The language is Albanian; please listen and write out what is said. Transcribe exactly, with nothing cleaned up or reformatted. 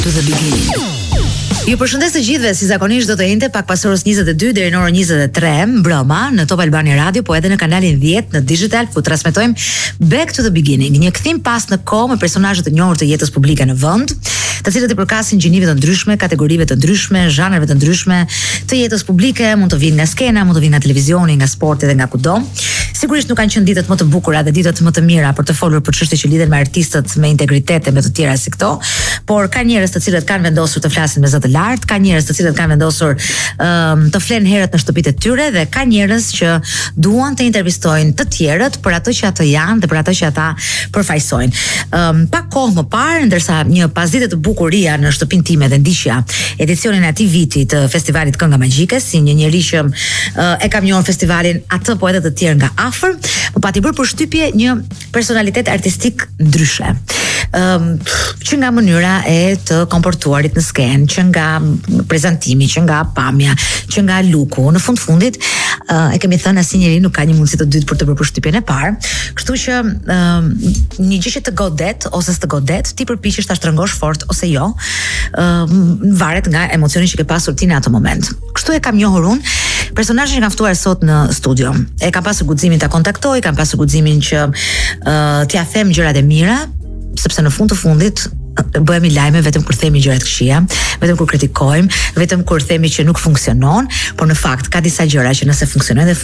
to the beginning. Ju përshëndes të gjithëve, si zakonisht do të jente pak pas orës njëzet e dy deri në orën njëzet e tre mbrëma në Top Albania Radio, po edhe në kanalin dhjetë në digital, ku transmetojmë Back to the Beginning, një kthim pas në kohë me personazhe të njohur të jetës publike në vend, të cilët i përkasin gjinive të ndryshme, kategorive të ndryshme, zhanreve të ndryshme të jetës publike, mund të vinë nga skena, mund të vinë nga televizioni, nga sporti dhe nga kudo. Sigurisht nuk kanë qenë ditët më të bukura dhe ditët më të mira për të folur për çështje që lidhen me artistët, me integritet e me të tjera si këto, por ka njerëz të cilët kanë vendosur të flasin me zë të lartë, ka njerëz të cilët kanë vendosur um, të flenë herët në shtëpitë e tyre dhe ka njerëz që duan të intervistojnë të tjerët për atë që ata janë dhe për atë që ata përfaqësojnë. Um, pak kohë më parë, ndërsa një pasdite të bukuria në shtëpinë time dhe ndiqja edicionin e atij viti të festivalit Kënga Magjike, si një njerëz që uh, e kam njohur festivalin atë po edhe të tjerë nga afër, më pati bërë përshtypje një personalitet artistik ndryshe. Um, që nga mënyra e të komportuarit në skenë, që nga prezantimi, që nga pamja, që nga luku, në fund fundit uh, e kemi thënë asnjë njeri nuk ka një mundësi të dytë për të bërë përshtypjen e parë, kështu që um, një gjë që të godet ose s'të godet, ti përpiqesh ta shtrëngosh fort ose jo, um, varet nga emocioni që ke pasur ti në atë moment. Kështu e kam njohur unë personazhin që kam ftuar sot në studio. E kam pasur guximin ta kontaktoj, kam pasur guximin që uh, t'ia them gjërat e mira, sepse në fund të fundit bëhemi lajme vetëm kur themi gjërat këqija, vetëm kur kritikojmë, vetëm kur themi që nuk funksionon, por në fakt ka disa gjëra që nëse funksionojnë dhe